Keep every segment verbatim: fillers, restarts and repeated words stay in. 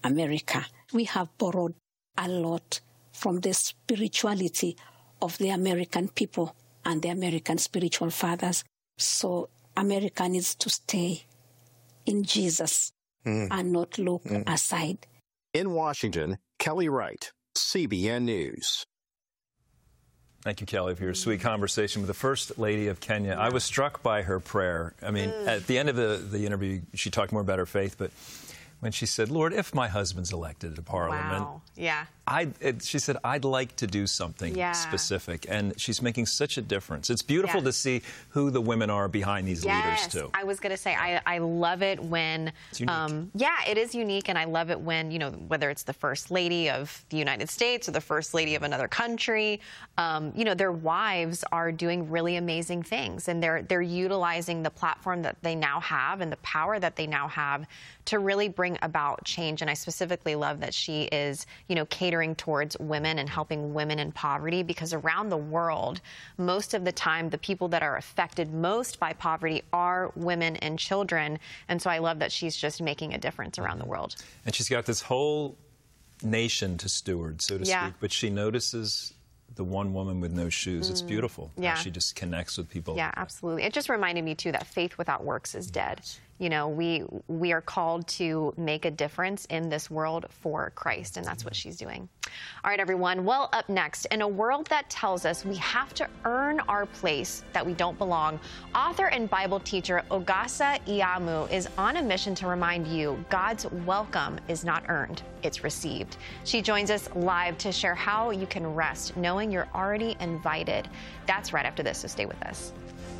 America. We have borrowed a lot from the spirituality of the American people and the American spiritual fathers. So America needs to stay in Jesus mm. and not look mm. aside. In Washington, Kelly Wright, C B N News. Thank you, Kelly, for your sweet conversation with the First Lady of Kenya. I was struck by her prayer. I mean, mm. at the end of the, the interview, she talked more about her faith, but when she said, Lord, if my husband's elected to Parliament, wow. yeah. I, it, she said, I'd like to do something yeah. specific. And she's making such a difference. It's beautiful yeah. to see who the women are behind these yes. leaders, too. I was going to say, I, I love it when... It's unique. Um, yeah, it is unique, and I love it when, you know, whether it's the First Lady of the United States or the First Lady of another country, um, you know, their wives are doing really amazing things, and they're, they're utilizing the platform that they now have and the power that they now have to really bring about change. And I specifically love that she is, you know, catering towards women and helping women in poverty, because around the world, most of the time, the people that are affected most by poverty are women and children. And so I love that she's just making a difference around the world. And she's got this whole nation to steward, so to yeah. speak, but she notices the one woman with no shoes. Mm. It's beautiful. Yeah. She just connects with people. Yeah, absolutely. It just reminded me, too, that faith without works is dead. You know, we we are called to make a difference in this world for Christ, and that's what she's doing. All right, everyone. Well, up next, in a world that tells us we have to earn our place, that we don't belong, author and Bible teacher Ogasa Iyamu is on a mission to remind you God's welcome is not earned, it's received. She joins us live to share how you can rest knowing you're already invited. That's right after this, so stay with us.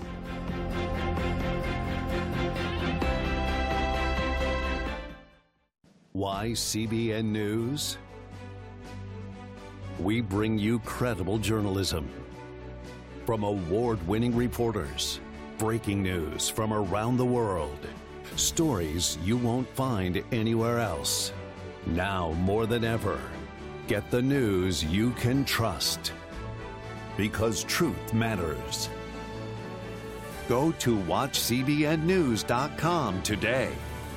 Why C B N News? We bring you credible journalism from award-winning reporters, breaking news from around the world, stories you won't find anywhere else. Now more than ever, get the news you can trust, because truth matters. Go to watch C B N news dot com today.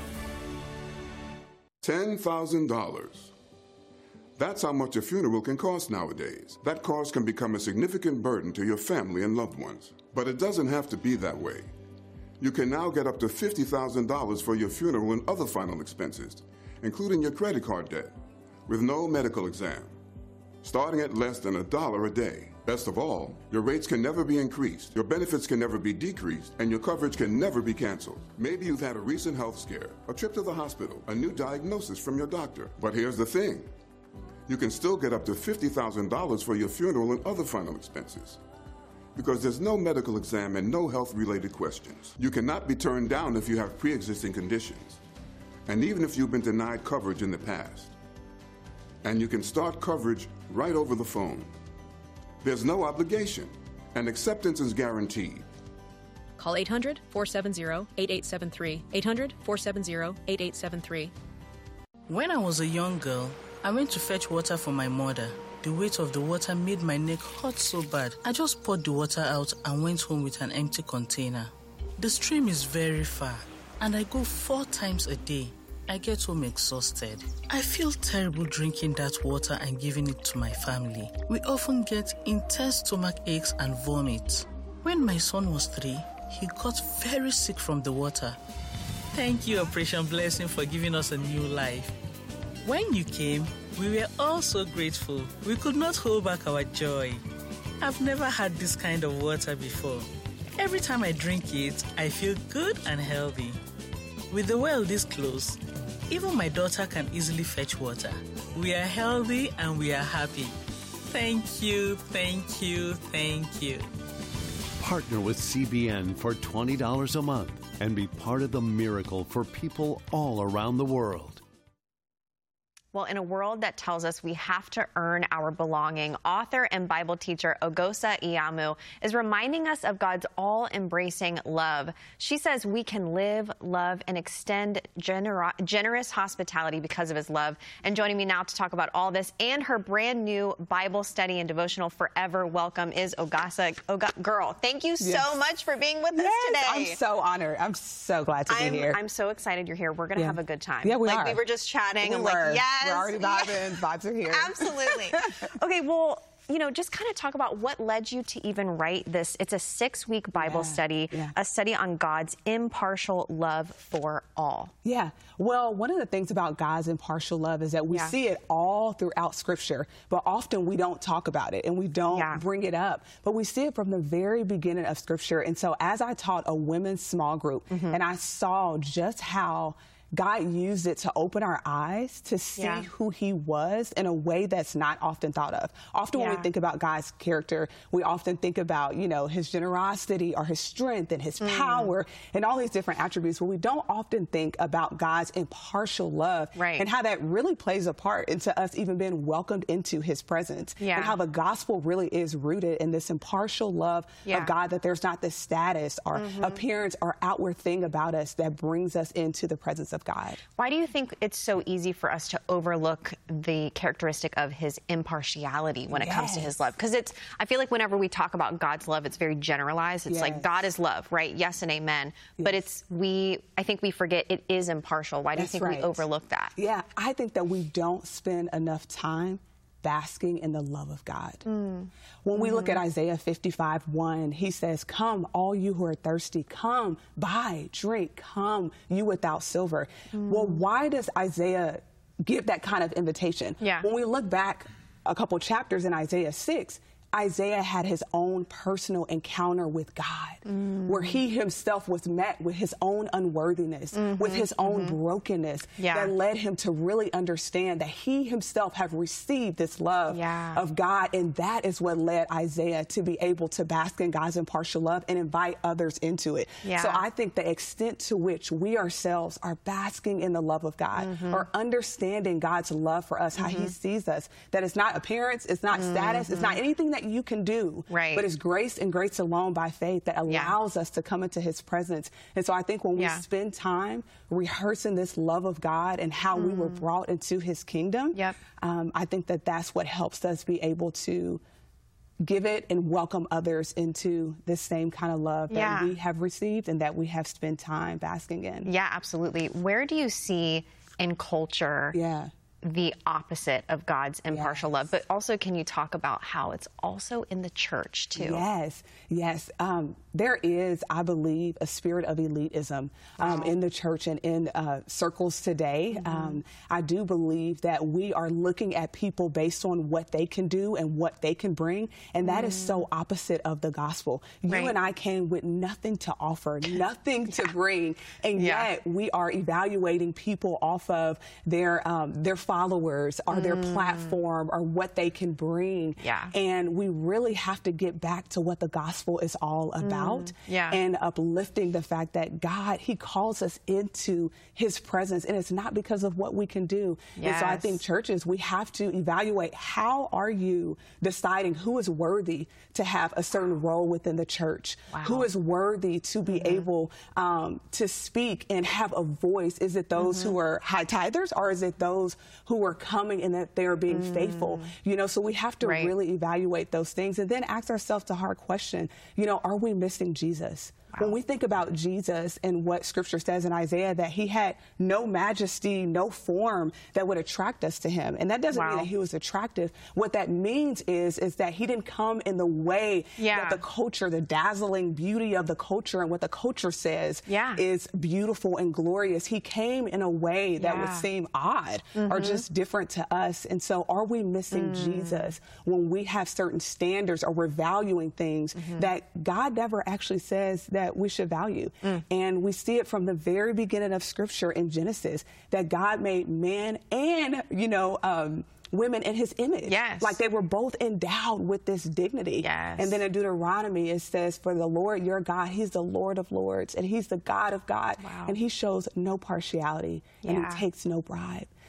ten thousand dollars. That's how much a funeral can cost nowadays. That cost can become a significant burden to your family and loved ones. But it doesn't have to be that way. You can now get up to fifty thousand dollars for your funeral and other final expenses, including your credit card debt, with no medical exam, starting at less than a dollar a day. Best of all, your rates can never be increased, your benefits can never be decreased, and your coverage can never be canceled. Maybe you've had a recent health scare, a trip to the hospital, a new diagnosis from your doctor. But here's the thing. You can still get up to fifty thousand dollars for your funeral and other final expenses, because there's no medical exam and no health-related questions. You cannot be turned down if you have pre-existing conditions, and even if you've been denied coverage in the past. And you can start coverage right over the phone. There's no obligation, and acceptance is guaranteed. Call eight hundred, four seven zero, eight eight seven three, eight hundred, four seven zero, eight eight seven three. When I was a young girl, I went to fetch water for my mother. The weight of the water made my neck hurt so bad. I just poured the water out and went home with an empty container. The stream is very far, and I go four times a day. I get home exhausted. I feel terrible drinking that water and giving it to my family. We often get intense stomach aches and vomit. When my son was three, he got very sick from the water. Thank you, Operation Blessing, for giving us a new life. When you came, we were all so grateful. We could not hold back our joy. I've never had this kind of water before. Every time I drink it, I feel good and healthy. With the well this close, even my daughter can easily fetch water. We are healthy and we are happy. Thank you, thank you, thank you. Partner with C B N for twenty dollars a month and be part of the miracle for people all around the world. Well, in a world that tells us we have to earn our belonging, author and Bible teacher Ogosa Iyamu is reminding us of God's all-embracing love. She says we can live, love, and extend gener- generous hospitality because of his love. And joining me now to talk about all this and her brand new Bible study and devotional, Forever Welcome, is Ogosa. Oga- Girl, thank you so yes. much for being with us yes, today. I'm so honored. I'm so glad to I'm, be here. I'm so excited you're here. We're going to yeah. have a good time. Yeah, we like, are. We were just chatting. We I'm were. like, yes. We're already vibing. Yeah. Vibes are here. Absolutely. Okay, well, you know, just kind of talk about what led you to even write this. It's a six-week Bible yeah. study, yeah. a study on God's impartial love for all. Yeah. Well, one of the things about God's impartial love is that we yeah. see it all throughout Scripture, but often we don't talk about it and we don't yeah. bring it up. But we see it from the very beginning of Scripture. And so as I taught a women's small group, mm-hmm. and I saw just how God used it to open our eyes to see yeah. who he was in a way that's not often thought of. Often yeah. when we think about God's character, we often think about, you know, his generosity or his strength and his mm. power and all these different attributes, but we don't often think about God's impartial love right. and how that really plays a part into us even being welcomed into his presence yeah. and how the gospel really is rooted in this impartial love yeah. of God, that there's not this status or mm-hmm. appearance or outward thing about us that brings us into the presence of God. Why do you think it's so easy for us to overlook the characteristic of his impartiality when it yes. comes to his love? Because it's, I feel like whenever we talk about God's love, it's very generalized. It's yes. like God is love, right? Yes and amen. Yes. But it's, we, I think we forget it is impartial. Why do That's you think right. we overlook that? Yeah, I think that we don't spend enough time basking in the love of God. Mm. When we mm-hmm. look at Isaiah fifty-five one, he says, come, all you who are thirsty, come, buy, drink, come, you without silver. Mm. Well, why does Isaiah give that kind of invitation? Yeah. When we look back a couple chapters in Isaiah six, Isaiah had his own personal encounter with God, mm. where he himself was met with his own unworthiness, mm-hmm, with his own mm-hmm. brokenness, yeah. that led him to really understand that he himself had received this love yeah. of God. And that is what led Isaiah to be able to bask in God's impartial love and invite others into it. Yeah. So I think the extent to which we ourselves are basking in the love of God, mm-hmm. or understanding God's love for us, mm-hmm. how he sees us, that it's not appearance, it's not mm-hmm. status, it's not anything that you can do, right. but it's grace and grace alone by faith that allows yeah. us to come into his presence. And so I think when we yeah. spend time rehearsing this love of God and how mm. we were brought into his kingdom, yep. um, I think that that's what helps us be able to give it and welcome others into this same kind of love yeah. that we have received and that we have spent time basking in. Yeah, absolutely. Where do you see in culture yeah. the opposite of God's impartial yes. love? But also, can you talk about how it's also in the church, too? Yes, yes. Um, there is, I believe, a spirit of elitism um, wow. in the church and in uh, circles today. Mm-hmm. Um, I do believe that we are looking at people based on what they can do and what they can bring, and that mm. is so opposite of the gospel. You right. and I came with nothing to offer, nothing yeah. to bring, and yeah. yet we are evaluating people off of their um, their followers or mm. their platform or what they can bring. Yeah. And we really have to get back to what the gospel is all about. Mm. Yeah. And uplifting the fact that God, he calls us into his presence, and it's not because of what we can do. Yes. And so I think churches, we have to evaluate, how are you deciding who is worthy to have a certain role within the church? Wow. Who is worthy to be mm-hmm. able um, to speak and have a voice? Is it those mm-hmm. who are high tithers, or is it those who are coming and that they are being mm. faithful? You know, so we have to right. really evaluate those things and then ask ourselves the hard question, you know, are we missing Jesus? Wow. When we think about Jesus and what Scripture says in Isaiah, that he had no majesty, no form that would attract us to him. And that doesn't wow. mean that he was attractive. What that means is, is that he didn't come in the way yeah. that the culture, the dazzling beauty of the culture and what the culture says yeah. is beautiful and glorious. He came in a way that yeah. would seem odd mm-hmm. or just different to us. And so are we missing mm. Jesus when we have certain standards or we're valuing things mm-hmm. that God never actually says that we should value? Mm. And we see it from the very beginning of Scripture in Genesis, that God made man and, you know, um, women in his image. Yes. Like they were both endowed with this dignity. Yes. And then in Deuteronomy, it says, for the Lord your God, he's the Lord of lords, and he's the God of God. Wow. And he shows no partiality, yeah. and he takes no bribe.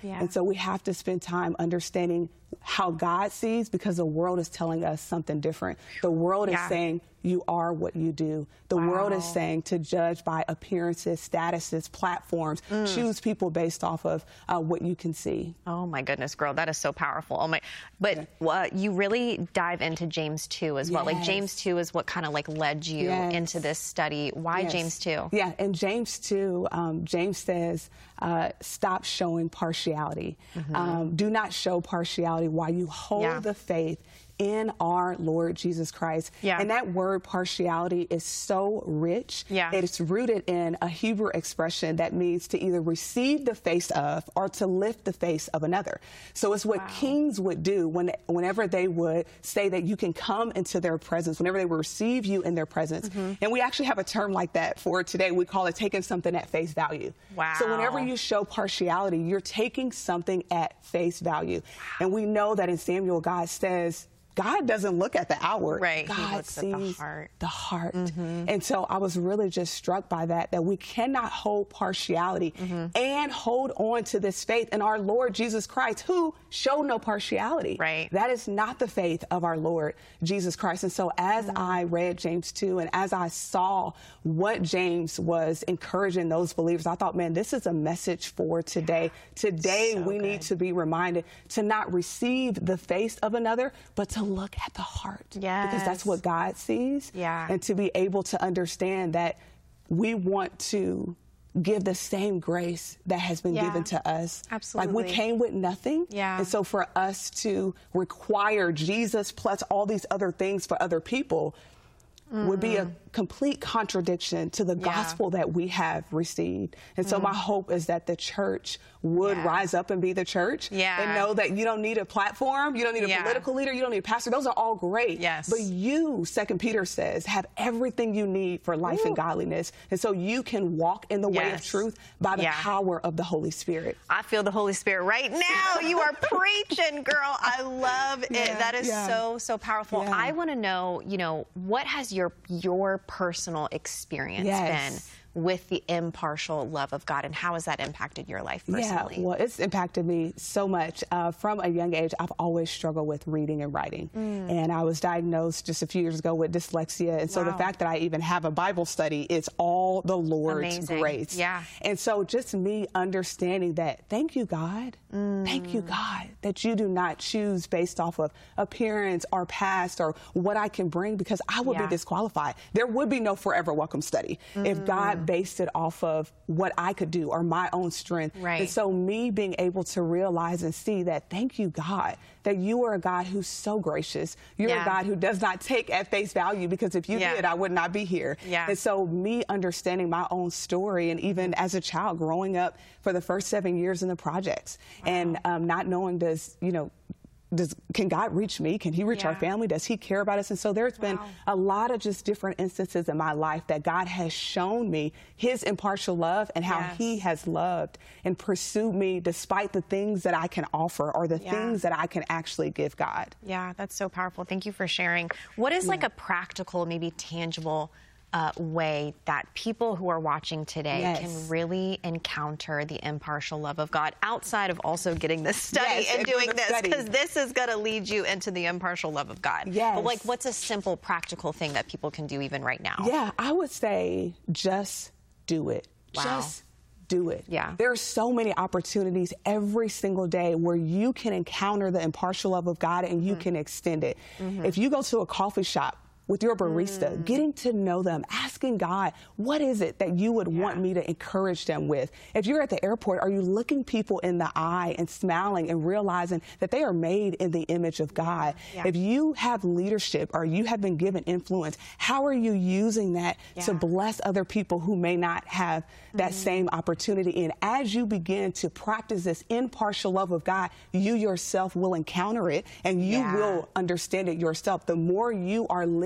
Yeah. And so we have to spend time understanding how God sees, because the world is telling us something different. The world Yeah. is saying you are what you do. The Wow. world is saying to judge by appearances, statuses, platforms, Mm. choose people based off of uh, what you can see. Oh my goodness, girl, that is so powerful. Oh my, but uh, you really dive into James two as well. Like Yes. James two is what kind of like led you Yes. into this study. Why Yes. James two? Yeah, in James two, um, James says, uh, stop showing partiality. Mm-hmm. Um, do not show partiality while you hold Yeah. the faith in our Lord Jesus Christ. Yeah. And that word partiality is so rich. Yeah. It's rooted in a Hebrew expression that means to either receive the face of or to lift the face of another. So it's what Wow. kings would do when, whenever they would say that you can come into their presence, whenever they would receive you in their presence. Mm-hmm. And we actually have a term like that for today. We call it taking something at face value. Wow. So whenever you show partiality, you're taking something at face value. And we know that in Samuel, God says, God doesn't look at the outward. Right. He God looks at sees the heart. the heart. Mm-hmm. And so I was really just struck by that, that we cannot hold partiality Mm-hmm. and hold on to this faith in our Lord Jesus Christ, who showed no partiality. Right. That is not the faith of our Lord Jesus Christ. And so as Mm-hmm. I read James two and as I saw what James was encouraging those believers, I thought, man, this is a message for today. Today, So we need good. to be reminded to not receive the face of another, but to look at the heart. Because that's Yes. what God sees. Yeah. And to be able to understand that we want to give the same grace that has been Yeah. given to us. Absolutely. Like we came with nothing. Yeah. And so for us to require Jesus plus all these other things for other people would be a complete contradiction to the Yeah. gospel that we have received. And so my hope is that the church would Yeah. rise up and be the church. Yeah. And know that you don't need a platform, you don't need a Yeah. political leader, you don't need a pastor. Those are all great. Yes. But you, Second Peter says, have everything you need for life Ooh. and godliness. And so you can walk in the way of Yes. truth by the Yeah. power of the Holy Spirit. I feel the Holy Spirit right now. You are preaching, girl. I love it. Yeah, that is yeah. so, so powerful. Yeah. I want to know, you know, what has your your personal experience Yes. been with the impartial love of God, and how has that impacted your life personally? Yeah, well, it's impacted me so much. Uh, from a young age, I've always struggled with reading and writing. Mm. And I was diagnosed just a few years ago with dyslexia. And so the Wow. fact that I even have a Bible study, it's all the Lord's Amazing. grace. Yeah. And so just me understanding that, thank you, God. Thank you, God, that you do not choose based off of appearance or past or what I can bring, because I would Yeah. be disqualified. There would be no Forever Welcome study if God based it off of what I could do or my own strength. Right. And so me being able to realize and see that, thank you, God, that you are a God who's so gracious. You're Yeah. a God who does not take at face value, because if you Yeah. did, I would not be here. Yeah. And so me understanding my own story, and even as a child growing up for the first seven years in the projects, and um, not knowing, does, you know, Does, can God reach me? Can he reach our Yeah. family? Does he care about us? And so there's been Wow. a lot of just different instances in my life that God has shown me his impartial love and how Yes. he has loved and pursued me despite the things that I can offer or the Yeah. things that I can actually give God. Yeah, that's so powerful. Thank you for sharing. What is like a practical, maybe tangible uh, way that people who are watching today Yes. can really encounter the impartial love of God outside of also getting this study Yes, and and doing the this? study. Because this is going to lead you into the impartial love of God. Yes. But like, what's a simple, practical thing that people can do even right now? Yeah, I would say just do it. Wow. Just do it. Yeah. There are so many opportunities every single day where you can encounter the impartial love of God and you Mm-hmm. can extend it. Mm-hmm. If you go to a coffee shop with your barista, Mm. getting to know them, asking God, what is it that you would Yeah. want me to encourage them with? If you're at the airport, are you looking people in the eye and smiling and realizing that they are made in the image of God? Yeah. If you have leadership or you have been given influence, how are you using that to Yeah. bless other people who may not have that Mm-hmm. same opportunity? And as you begin to practice this impartial love of God, you yourself will encounter it and you Yeah. will understand it yourself. The more you are living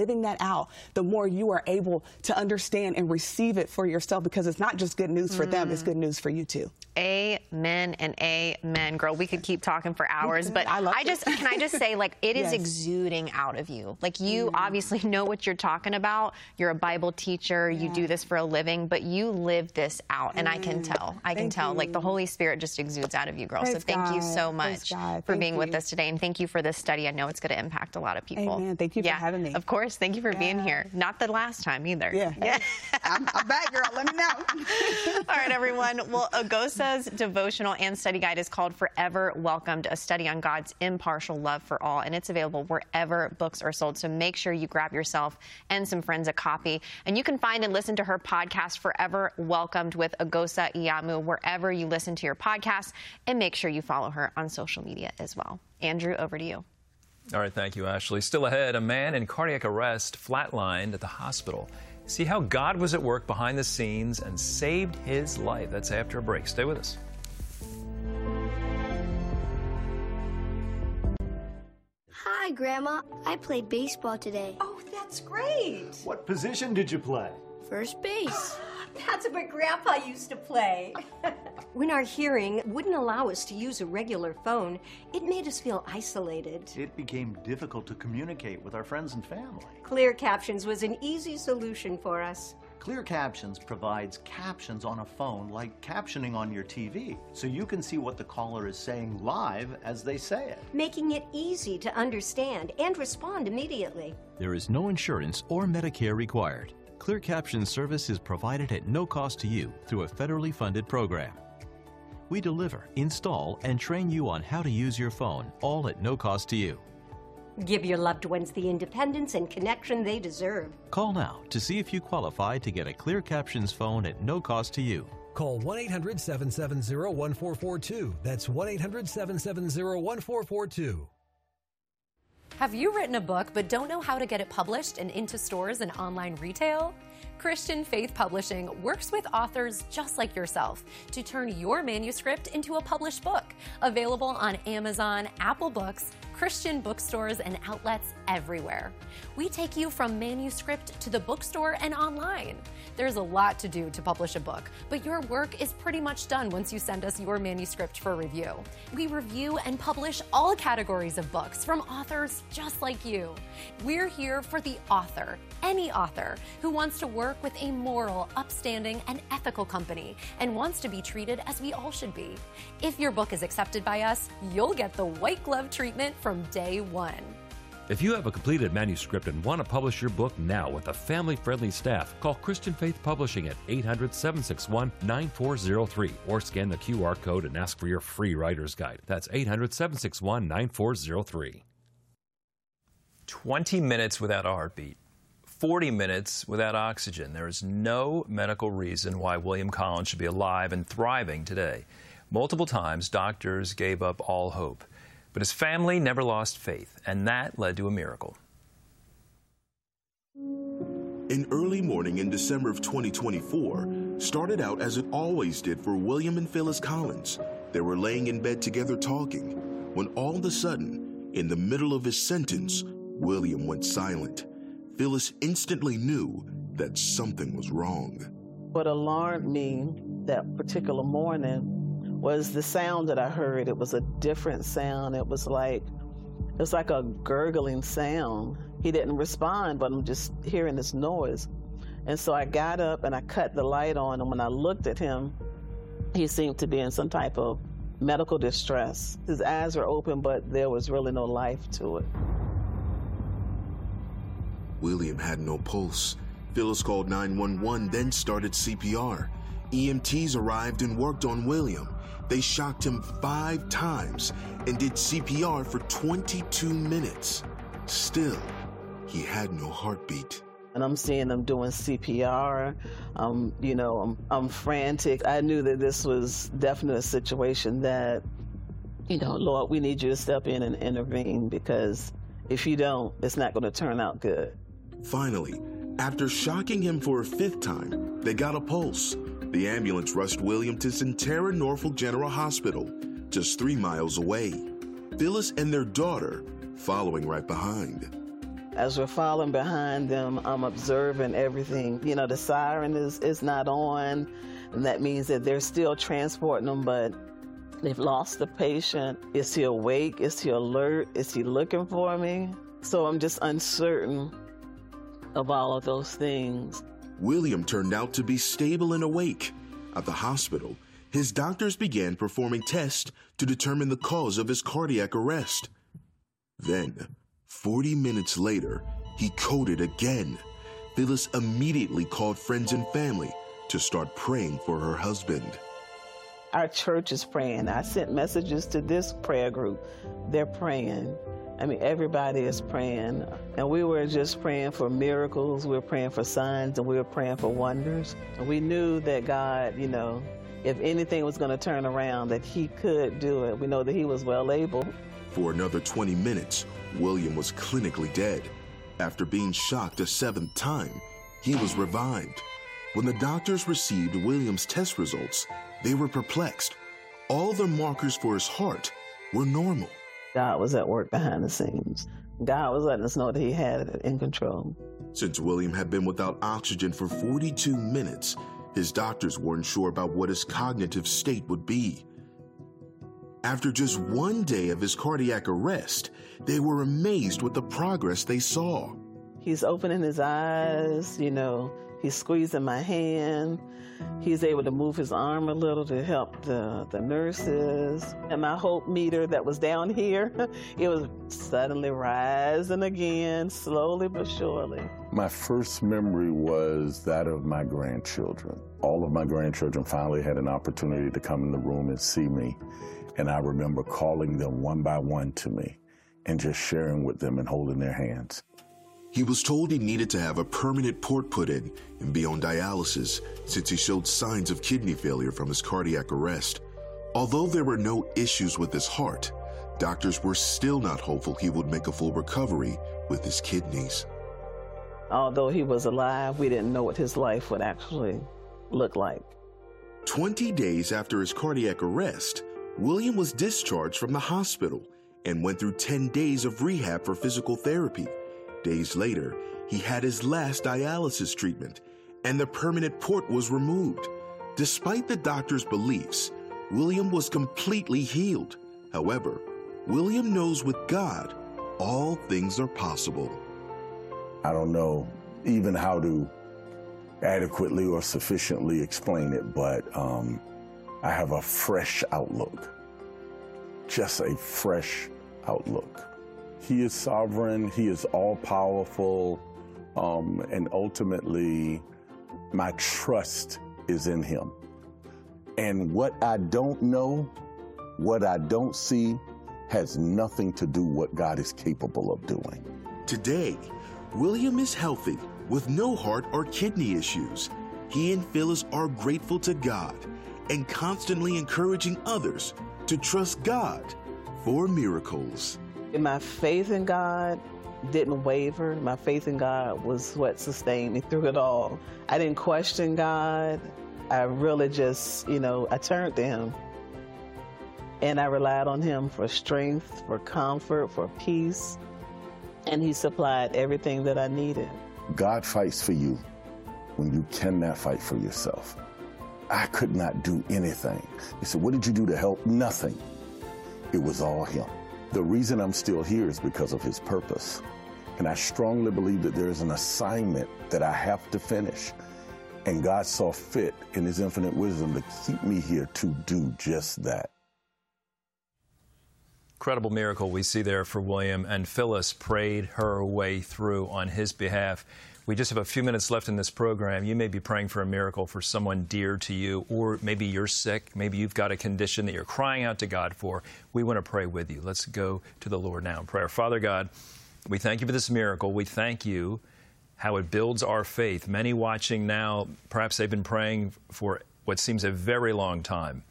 living that out, the more you are able to understand and receive it for yourself, because it's not just good news for mm. them, it's good news for you too. Amen and amen, girl. We could keep talking for hours, but I, I just can I just say, like, it is yes. exuding out of you. Like, you mm. obviously know what you're talking about. You're a Bible teacher. Yeah. You do this for a living, but you live this out, and mm. I can tell. I can thank tell. You. Like, the Holy Spirit just exudes out of you, girl. Praise so thank God. you so much for being you. with us today, and thank you for this study. I know it's going to impact a lot of people. Amen. Thank you yeah, for having me. Of course. Thank you for yeah. being here. Not the last time either. Yeah. yeah. I'm, I'm back, girl. Let me know. All right, everyone. Well, Agosa's devotional and study guide is called Forever Welcomed, a study on God's impartial love for all, and it's available wherever books are sold. So make sure you grab yourself and some friends a copy. And you can find and listen to her podcast, Forever Welcomed with Agosa Iyamu, wherever you listen to your podcasts, and make sure you follow her on social media as well. Andrew, over to you. All right, thank you, Ashley. Still ahead, a man in cardiac arrest flatlined at the hospital. See how God was at work behind the scenes and saved his life. That's after a break. Stay with us. Hi, Grandma. I played baseball today. Oh, that's great. What position did you play? First base. That's what Grandpa used to play. When our hearing wouldn't allow us to use a regular phone, it made us feel isolated. It became difficult to communicate with our friends and family. Clear Captions was an easy solution for us. Clear Captions provides captions on a phone like captioning on your T V, so you can see what the caller is saying live as they say it, making it easy to understand and respond immediately. There is no insurance or Medicare required. Clear Captions service is provided at no cost to you through a federally funded program. We deliver, install, and train you on how to use your phone, all at no cost to you. Give your loved ones the independence and connection they deserve. Call now to see if you qualify to get a Clear Captions phone at no cost to you. Call one eight hundred, seven seven zero, one four four two. That's one eight hundred, seven seven zero, one four four two. Have you written a book but don't know how to get it published and into stores and online retail? Christian Faith Publishing works with authors just like yourself to turn your manuscript into a published book, available on Amazon, Apple Books, Christian bookstores, and outlets everywhere. We take you from manuscript to the bookstore and online. There's a lot to do to publish a book, but your work is pretty much done once you send us your manuscript for review. We review and publish all categories of books from authors just like you. We're here for the author, any author, who wants to work with a moral, upstanding, and ethical company and wants to be treated as we all should be. If your book is accepted by us, you'll get the white glove treatment from day one. If you have a completed manuscript and want to publish your book now with a family-friendly staff, call Christian Faith Publishing at eight hundred, seven six one, nine four zero three or scan the Q R code and ask for your free writer's guide. That's eight hundred, seven six one, nine four zero three. twenty minutes without a heartbeat, forty minutes without oxygen. There is no medical reason why William Collins should be alive and thriving today. Multiple times, doctors gave up all hope. But his family never lost faith, and that led to a miracle. An early morning in December of twenty twenty-four started out as it always did for William and Phyllis Collins. They were laying in bed together talking, when all of a sudden, in the middle of his sentence, William went silent. Phyllis instantly knew that something was wrong. What alarmed me that particular morning was the sound that I heard. It was a different sound. It was like it was like a gurgling sound. He didn't respond, but I'm just hearing this noise. And so I got up and I cut the light on, and when I looked at him, he seemed to be in some type of medical distress. His eyes were open, but there was really no life to it. William had no pulse. Phyllis called nine one one, then started C P R. E M Ts arrived and worked on William. They shocked him five times and did C P R for twenty-two minutes. Still, he had no heartbeat. And I'm seeing them doing C P R. Um, you know, I'm, I'm frantic. I knew that this was definitely a situation that, you know, Lord, we need you to step in and intervene, because if you don't, it's not going to turn out good. Finally, after shocking him for a fifth time, they got a pulse. The ambulance rushed William to Centera Norfolk General Hospital, just three miles away. Phyllis and their daughter following right behind. As we're following behind them, I'm observing everything. You know, the siren is, is not on, and that means that they're still transporting them, but they've lost the patient. Is he awake? Is he alert? Is he looking for me? So I'm just uncertain of all of those things. William turned out to be stable and awake. At the hospital, his doctors began performing tests to determine the cause of his cardiac arrest. Then, forty minutes later, he coded again. Phyllis immediately called friends and family to start praying for her husband. Our church is praying. I sent messages to this prayer group. They're praying. I mean, everybody is praying. And we were just praying for miracles. We were praying for signs, and we were praying for wonders. And we knew that God, you know, if anything was going to turn around, that he could do it. We know that he was well able. For another twenty minutes, William was clinically dead. After being shocked a seventh time, he was revived. When the doctors received William's test results, they were perplexed. All the markers for his heart were normal. God was at work behind the scenes. God was letting us know that he had it in control. Since William had been without oxygen for forty-two minutes, his doctors weren't sure about what his cognitive state would be. After just one day of his cardiac arrest, they were amazed with the progress they saw. He's opening his eyes, you know, he's squeezing my hand. He's able to move his arm a little to help the, the nurses. And my hope meter that was down here, it was suddenly rising again, slowly but surely. My first memory was that of my grandchildren. All of my grandchildren finally had an opportunity to come in the room and see me. And I remember calling them one by one to me and just sharing with them and holding their hands. He was told he needed to have a permanent port put in and be on dialysis since he showed signs of kidney failure from his cardiac arrest. Although there were no issues with his heart, doctors were still not hopeful he would make a full recovery with his kidneys. Although he was alive, we didn't know what his life would actually look like. Twenty days after his cardiac arrest, William was discharged from the hospital and went through ten days of rehab for physical therapy. Days later, he had his last dialysis treatment, and the permanent port was removed. Despite the doctor's beliefs, William was completely healed. However, William knows with God, all things are possible. I don't know even how to adequately or sufficiently explain it, but um, I have a fresh outlook, just a fresh outlook. He is sovereign, he is all-powerful, um, and ultimately, my trust is in him. And what I don't know, what I don't see, has nothing to do with what God is capable of doing. Today, William is healthy with no heart or kidney issues. He and Phyllis are grateful to God and constantly encouraging others to trust God for miracles. My faith in God didn't waver. My faith in God was what sustained me through it all. I didn't question God. I really just, you know, I turned to him. And I relied on him for strength, for comfort, for peace. And he supplied everything that I needed. God fights for you when you cannot fight for yourself. I could not do anything. He said, what did you do to help? Nothing. It was all him. The reason I'm still here is because of his purpose. And I strongly believe that there is an assignment that I have to finish. And God saw fit in his infinite wisdom to keep me here to do just that. Incredible miracle we see there for William, and Phyllis prayed her way through on his behalf. We just have a few minutes left in this program. You may be praying for a miracle for someone dear to you, or maybe you're sick. Maybe you've got a condition that you're crying out to God for. We want to pray with you. Let's go to the Lord now in prayer. Father God, we thank you for this miracle. We thank you how it builds our faith. Many watching now, perhaps they've been praying for what seems a very long time.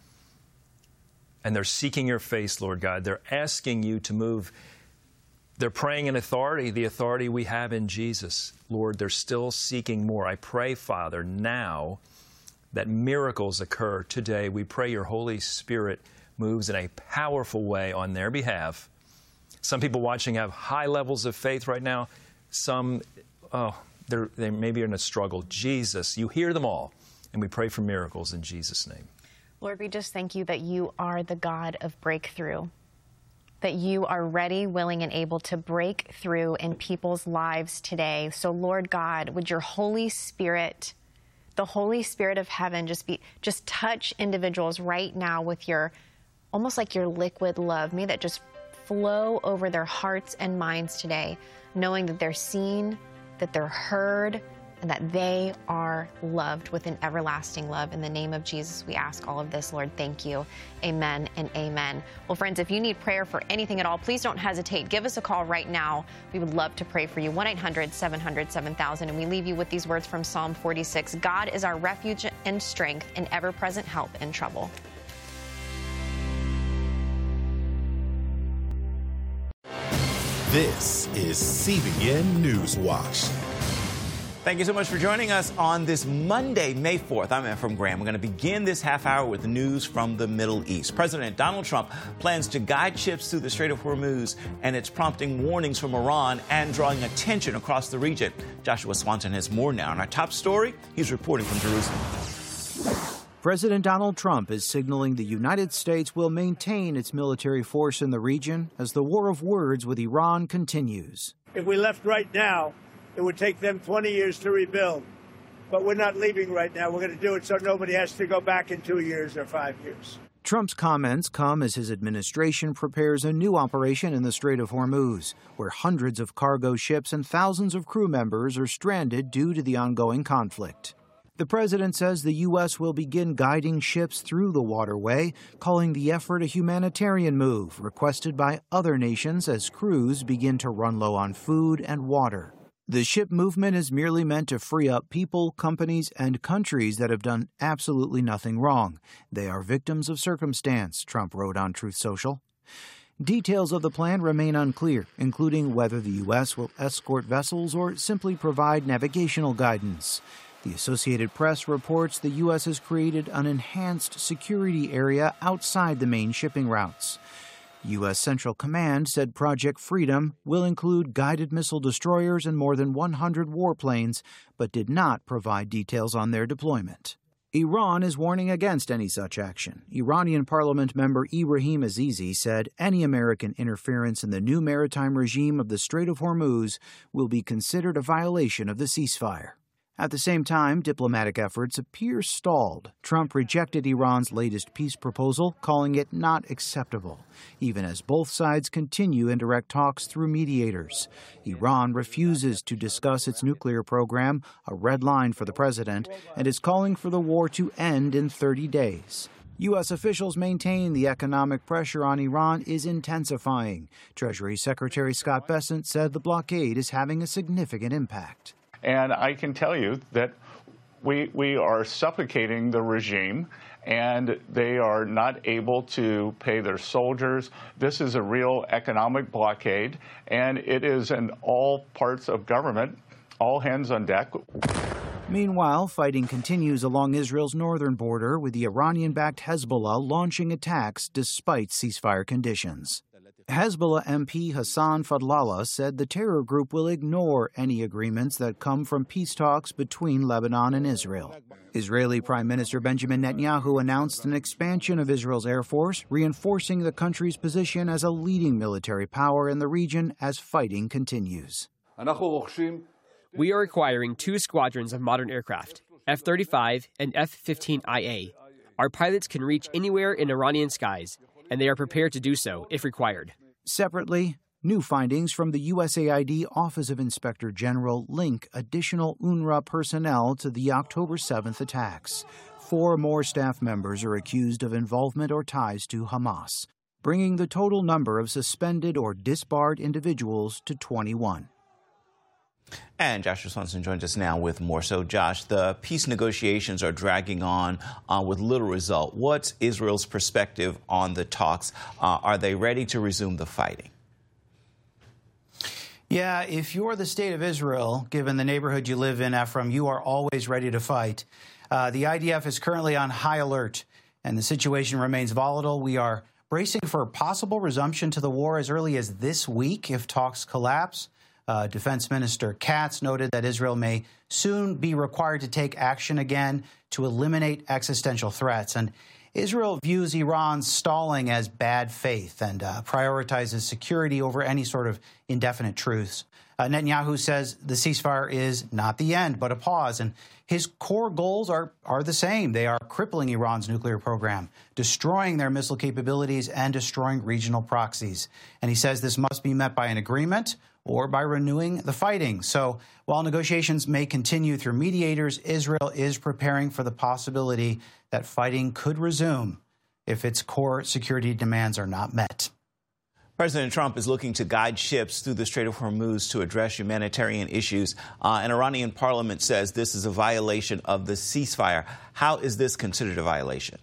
And they're seeking your face, Lord God. They're asking you to move. They're praying in authority, the authority we have in Jesus. Lord, they're still seeking more. I pray, Father, now that miracles occur today. We pray your Holy Spirit moves in a powerful way on their behalf. Some people watching have high levels of faith right now. Some, oh, they're, they maybe are in a struggle. Jesus, you hear them all. And we pray for miracles in Jesus' name. Lord, we just thank you that you are the God of breakthrough, that you are ready, willing, and able to break through in people's lives today. So, Lord God, would your Holy Spirit, the Holy Spirit of heaven, just be, just touch individuals right now with your, almost like your liquid love. May that just flow over their hearts and minds today, knowing that they're seen, that they're heard, and that they are loved with an everlasting love. In the name of Jesus, we ask all of this, Lord. Thank you. Amen and amen. Well, friends, if you need prayer for anything at all, please don't hesitate. Give us a call right now. We would love to pray for you. one eight hundred seven hundred seven thousand. And we leave you with these words from Psalm forty-six. God is our refuge and strength, an ever-present help in trouble. This is C B N Newswatch. Thank you so much for joining us on this Monday, May fourth. I'm Ephraim Graham. We're going to begin this half hour with news from the Middle East. President Donald Trump plans to guide ships through the Strait of Hormuz, and it's prompting warnings from Iran and drawing attention across the region. Joshua Swanson has more now. On our top story, he's reporting from Jerusalem. President Donald Trump is signaling the United States will maintain its military force in the region as the war of words with Iran continues. If we left right now, it would take them twenty years to rebuild. But we're not leaving right now. We're going to do it so nobody has to go back in two years or five years. Trump's comments come as his administration prepares a new operation in the Strait of Hormuz, where hundreds of cargo ships and thousands of crew members are stranded due to the ongoing conflict. The president says the U S will begin guiding ships through the waterway, calling the effort a humanitarian move requested by other nations as crews begin to run low on food and water. The ship movement is merely meant to free up people, companies, and countries that have done absolutely nothing wrong. They are victims of circumstance, Trump wrote on Truth Social. Details of the plan remain unclear, including whether the U S will escort vessels or simply provide navigational guidance. The Associated Press reports the U S has created an enhanced security area outside the main shipping routes. U S Central Command said Project Freedom will include guided missile destroyers and more than one hundred warplanes, but did not provide details on their deployment. Iran is warning against any such action. Iranian Parliament member Ibrahim Azizi said any American interference in the new maritime regime of the Strait of Hormuz will be considered a violation of the ceasefire. At the same time, diplomatic efforts appear stalled. Trump rejected Iran's latest peace proposal, calling it not acceptable, even as both sides continue indirect talks through mediators. Iran refuses to discuss its nuclear program, a red line for the president, and is calling for the war to end in thirty days. U S officials maintain the economic pressure on Iran is intensifying. Treasury Secretary Scott Bessent said the blockade is having a significant impact. And I can tell you that we, we are suffocating the regime, and they are not able to pay their soldiers. This is a real economic blockade, and it is in all parts of government, all hands on deck. Meanwhile, fighting continues along Israel's northern border, with the Iranian-backed Hezbollah launching attacks despite ceasefire conditions. Hezbollah M P Hassan Fadlallah said the terror group will ignore any agreements that come from peace talks between Lebanon and Israel. Israeli Prime Minister Benjamin Netanyahu announced an expansion of Israel's air force, reinforcing the country's position as a leading military power in the region as fighting continues. We are acquiring two squadrons of modern aircraft, F thirty-five and F fifteen I A. Our pilots can reach anywhere in Iranian skies, and they are prepared to do so if required. Separately, new findings from the U S A I D Office of Inspector General link additional UNRWA personnel to the October seventh attacks. Four more staff members are accused of involvement or ties to Hamas, bringing the total number of suspended or disbarred individuals to twenty-one. And Joshua Swanson joins us now with more. So, Josh, the peace negotiations are dragging on uh, with little result. What's Israel's perspective on the talks? Uh, are they ready to resume the fighting? Yeah, if you're the state of Israel, given the neighborhood you live in, Ephraim, you are always ready to fight. Uh, the I D F is currently on high alert, and the situation remains volatile. We are bracing for a possible resumption to the war as early as this week if talks collapse. Uh, Defense Minister Katz noted that Israel may soon be required to take action again to eliminate existential threats. And Israel views Iran's stalling as bad faith and uh, prioritizes security over any sort of indefinite truce. Uh, Netanyahu says the ceasefire is not the end, but a pause. And his core goals are, are the same. They are crippling Iran's nuclear program, destroying their missile capabilities, and destroying regional proxies. And he says this must be met by an agreement or by renewing the fighting. So while negotiations may continue through mediators, Israel is preparing for the possibility that fighting could resume if its core security demands are not met. President Trump is looking to guide ships through the Strait of Hormuz to address humanitarian issues. Uh, an Iranian parliament says this is a violation of the ceasefire. How is this considered a violation?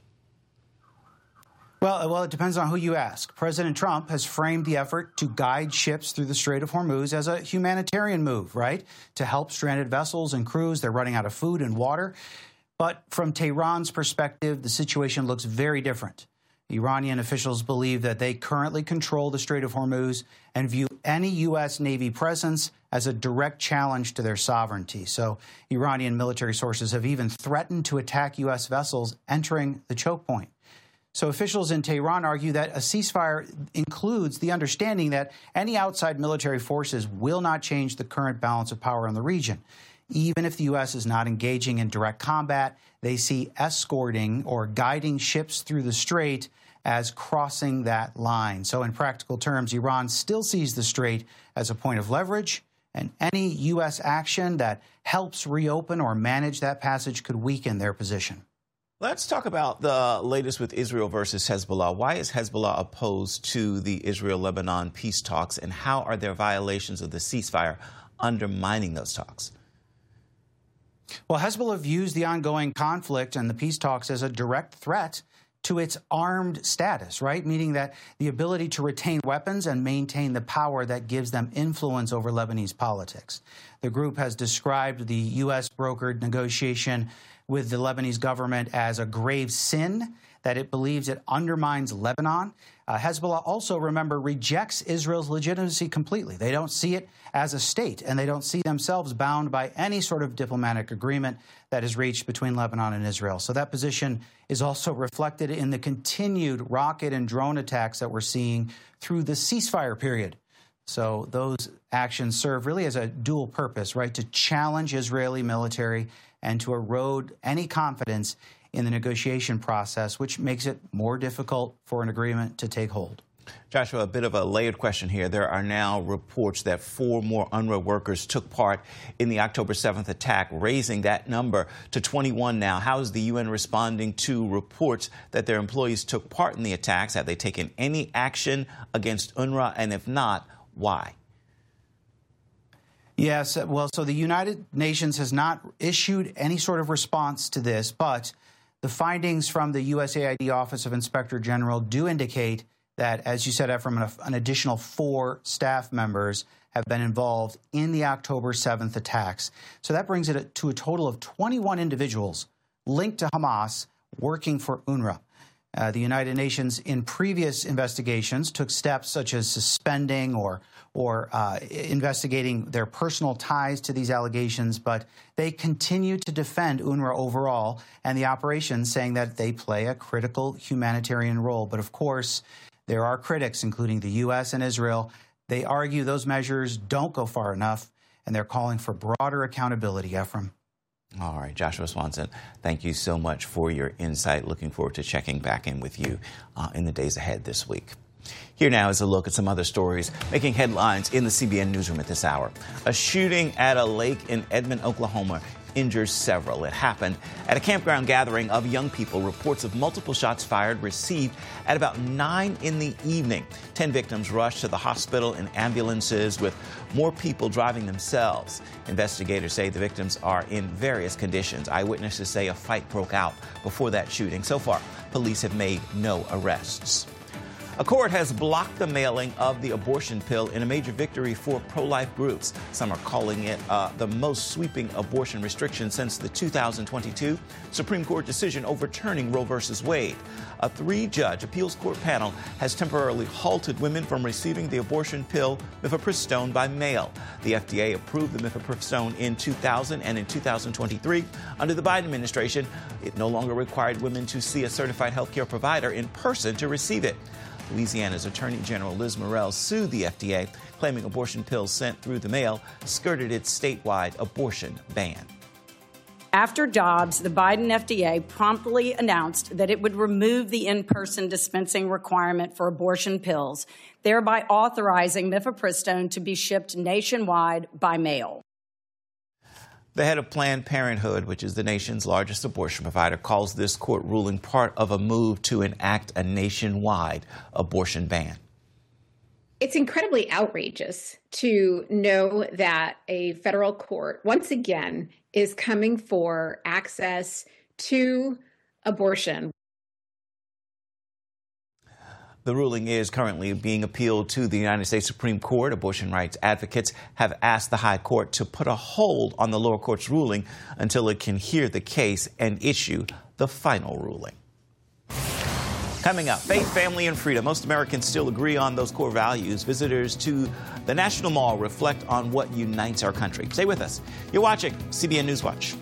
Well, well, it depends on who you ask. President Trump has framed the effort to guide ships through the Strait of Hormuz as a humanitarian move, right? To help stranded vessels and crews. They're running out of food and water. But from Tehran's perspective, the situation looks very different. Iranian officials believe that they currently control the Strait of Hormuz and view any U S. Navy presence as a direct challenge to their sovereignty. So Iranian military sources have even threatened to attack U S vessels entering the choke point. So officials in Tehran argue that a ceasefire includes the understanding that any outside military forces will not change the current balance of power in the region. Even if the U S is not engaging in direct combat, they see escorting or guiding ships through the strait as crossing that line. So in practical terms, Iran still sees the strait as a point of leverage, and any U S action that helps reopen or manage that passage could weaken their position. Let's talk about the latest with Israel versus Hezbollah. Why is Hezbollah opposed to the Israel-Lebanon peace talks, and how are their violations of the ceasefire undermining those talks? Well, Hezbollah views the ongoing conflict and the peace talks as a direct threat to its armed status, right? Meaning that the ability to retain weapons and maintain the power that gives them influence over Lebanese politics. The group has described the U S brokered negotiation with the Lebanese government as a grave sin, that it believes it undermines Lebanon. Uh, Hezbollah also, remember, rejects Israel's legitimacy completely. They don't see it as a state, and they don't see themselves bound by any sort of diplomatic agreement that is reached between Lebanon and Israel. So that position is also reflected in the continued rocket and drone attacks that we're seeing through the ceasefire period. So those actions serve really as a dual purpose, right, to challenge Israeli military and to erode any confidence in the negotiation process, which makes it more difficult for an agreement to take hold. Joshua, a bit of a layered question here. There are now reports that four more UNRWA workers took part in the October seventh attack, raising that number to twenty-one now. How is the U N responding to reports that their employees took part in the attacks? Have they taken any action against UNRWA? And if not, why? Yes, well, so the United Nations has not issued any sort of response to this, but the findings from the U S A I D Office of Inspector General do indicate that, as you said, Ephraim, an additional four staff members have been involved in the October seventh attacks. So that brings it to a total of twenty-one individuals linked to Hamas working for UNRWA. Uh, the United Nations, in previous investigations, took steps such as suspending or or uh, investigating their personal ties to these allegations, but they continue to defend UNRWA overall and the operation, saying that they play a critical humanitarian role. But of course, there are critics, including the U S and Israel. They argue those measures don't go far enough, and they're calling for broader accountability, Ephraim. All right, Joshua Swanson, thank you so much for your insight. Looking forward to checking back in with you uh, in the days ahead this week. Here now is a look at some other stories making headlines in the C B N newsroom at this hour. A shooting at a lake in Edmond, Oklahoma injures several. It happened at a campground gathering of young people. Reports of multiple shots fired received at about nine in the evening. Ten victims rushed to the hospital in ambulances, with more people driving themselves. Investigators say the victims are in various conditions. Eyewitnesses say a fight broke out before that shooting. So far, police have made no arrests. A court has blocked the mailing of the abortion pill in a major victory for pro-life groups. Some are calling it uh, the most sweeping abortion restriction since the two thousand twenty-two Supreme Court decision overturning Roe versus Wade. A three-judge appeals court panel has temporarily halted women from receiving the abortion pill mifepristone by mail. The F D A approved the mifepristone in two thousand and in two thousand twenty-three. Under the Biden administration, it no longer required women to see a certified healthcare provider in person to receive it. Louisiana's Attorney General Liz Murrell sued the F D A, claiming abortion pills sent through the mail skirted its statewide abortion ban. After Dobbs, the Biden F D A promptly announced that it would remove the in-person dispensing requirement for abortion pills, thereby authorizing mifepristone to be shipped nationwide by mail. The head of Planned Parenthood, which is the nation's largest abortion provider, calls this court ruling part of a move to enact a nationwide abortion ban. It's incredibly outrageous to know that a federal court, once again, is coming for access to abortion. The ruling is currently being appealed to the United States Supreme Court. Abortion rights advocates have asked the High Court to put a hold on the lower court's ruling until it can hear the case and issue the final ruling. Coming up, faith, family, and freedom. Most Americans still agree on those core values. Visitors to the National Mall reflect on what unites our country. Stay with us. You're watching C B N News Watch.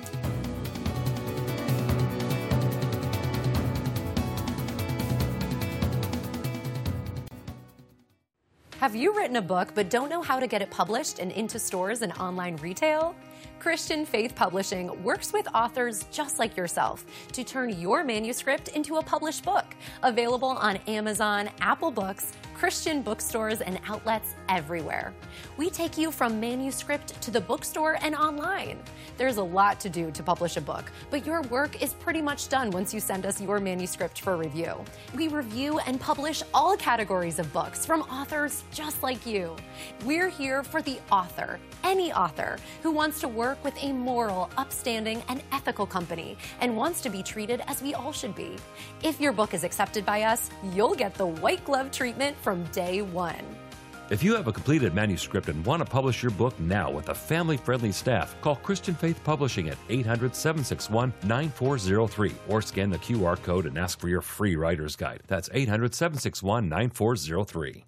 Have you written a book but don't know how to get it published and into stores and online retail? Christian Faith Publishing works with authors just like yourself to turn your manuscript into a published book. Available on Amazon, Apple Books, Christian bookstores, and outlets everywhere. We take you from manuscript to the bookstore and online. There's a lot to do to publish a book, but your work is pretty much done once you send us your manuscript for review. We review and publish all categories of books from authors just like you. We're here for the author, any author, who wants to work with a moral, upstanding, and ethical company and wants to be treated as we all should be. If your book is accepted by us, you'll get the white glove treatment from day one. If you have a completed manuscript and want to publish your book now with a family-friendly staff, call Christian Faith Publishing at eight hundred, seven six one, nine four zero three or scan the Q R code and ask for your free writer's guide. That's eight hundred, seven six one, nine four zero three.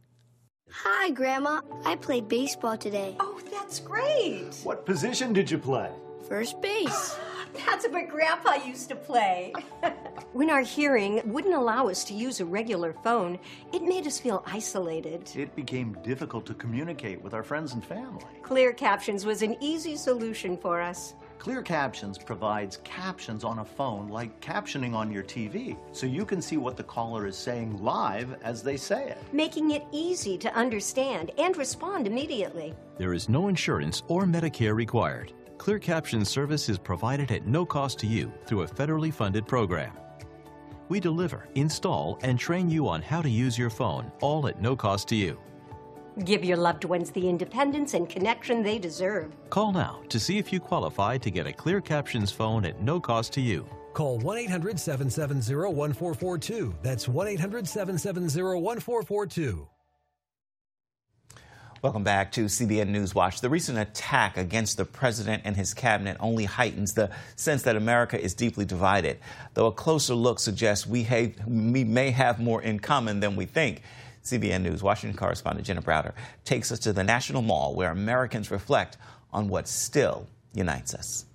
Hi, Grandma. I played baseball today. Oh, that's great. What position did you play? First base. That's what Grandpa used to play. When our hearing wouldn't allow us to use a regular phone, it made us feel isolated. It became difficult to communicate with our friends and family. Clear Captions was an easy solution for us. Clear Captions provides captions on a phone like captioning on your T V, so you can see what the caller is saying live as they say it, making it easy to understand and respond immediately. There is no insurance or Medicare required. Clear Captions service is provided at no cost to you through a federally funded program. We deliver, install, and train you on how to use your phone, all at no cost to you. Give your loved ones the independence and connection they deserve. Call now to see if you qualify to get a Clear Captions phone at no cost to you. Call one eight hundred, seven seven zero, one four four two. That's one eight hundred, seven seven zero, one four four two. Welcome back to C B N News Watch. The recent attack against the president and his cabinet only heightens the sense that America is deeply divided, though a closer look suggests we, have, we may have more in common than we think. C B N News Washington correspondent Jenna Browder takes us to the National Mall, where Americans reflect on what still unites us.